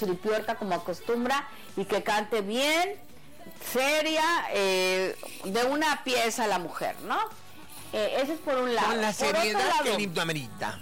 chiripiorca como acostumbra y que cante bien, seria, de una pieza la mujer, ¿no? Eso es por un lado. Con la seriedad lado, que el himno amerita.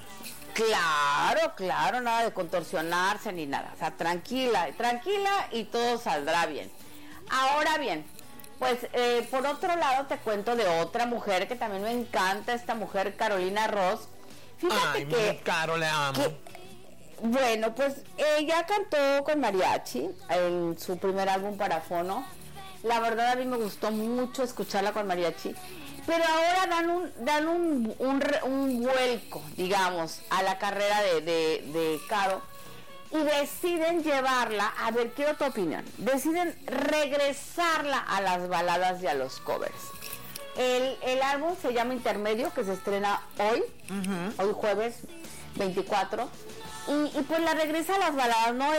Claro, nada de contorsionarse ni nada. O sea, tranquila y todo saldrá bien. Ahora bien, pues por otro lado te cuento de otra mujer que también me encanta, esta mujer Carolina Ross. Fíjate que Caro, la amo. Bueno, pues ella cantó con mariachi en su primer álbum para fono. La verdad a mí me gustó mucho escucharla con mariachi. Pero ahora dan un vuelco, digamos, a la carrera de Caro y deciden llevarla, a ver, quiero tu opinión, deciden regresarla a las baladas y a los covers. El álbum se llama Intermedio, que se estrena hoy, hoy jueves 24, y pues la regresa a las baladas, ¿no?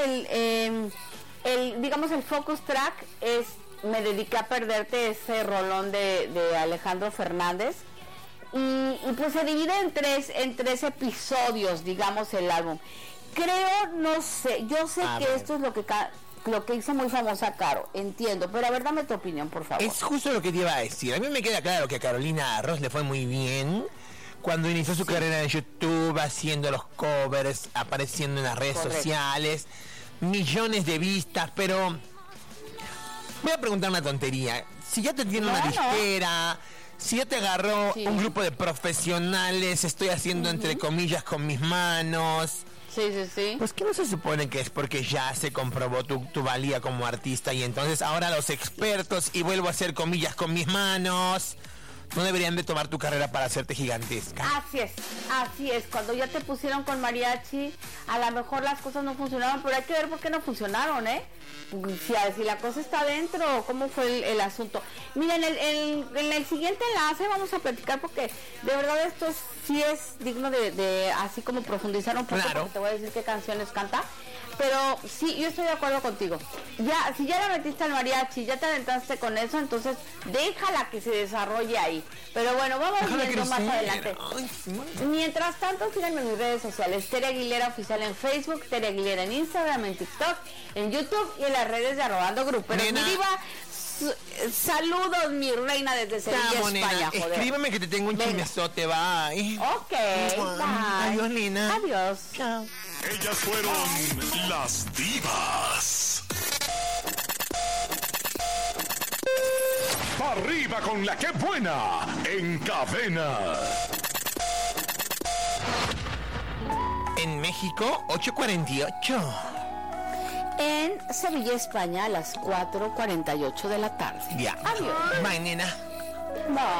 Digamos, el focus track es Me dediqué a perderte, ese rolón de Alejandro Fernández, y pues se divide en tres episodios, digamos, el álbum. Creo, no sé, yo sé que esto es lo que hizo muy famosa Caro, entiendo, pero a ver, dame tu opinión, por favor. Es justo lo que te iba a decir. A mí me queda claro que a Carolina Ross le fue muy bien cuando inició su carrera en YouTube, haciendo los covers, apareciendo en las redes sociales, millones de vistas, pero voy a preguntar una tontería. Si ya te tiene una disquera, si ya te agarró un grupo de profesionales, estoy haciendo entre comillas con mis manos. Sí. Pues que no se supone que es porque ya se comprobó tu valía como artista y entonces ahora los expertos, y vuelvo a hacer comillas con mis manos, no deberían de tomar tu carrera para hacerte gigantesca. Así es. Cuando ya te pusieron con mariachi, a lo mejor las cosas no funcionaron, pero hay que ver por qué no funcionaron, ¿eh? Si la cosa está dentro, ¿cómo fue el asunto? Miren, en el siguiente enlace vamos a platicar, porque de verdad esto sí es digno de así como profundizar un poco, porque te voy a decir qué canciones canta. Pero sí, yo estoy de acuerdo contigo. Ya, si ya la metiste al mariachi, ya te aventaste con eso, entonces déjala que se desarrolle ahí. Pero bueno, vamos viendo más adelante. Mientras tanto, síganme en mis redes sociales: Tere Aguilera Oficial en Facebook, Tere Aguilera en Instagram, en TikTok, en YouTube y en las redes de Arrobando Gruperos. Mi diva, saludos, mi reina, desde Sevilla, España. Joder. Escríbeme que te tengo un chismesote, bye. Ok, bye. Adiós, nena. Adiós. Chao. Ellas fueron las divas. Arriba con la que buena en Cadena. En México, 8:48. En Sevilla, España, a las 4:48 de la tarde. Ya. Adiós. Bye, nena. Bye.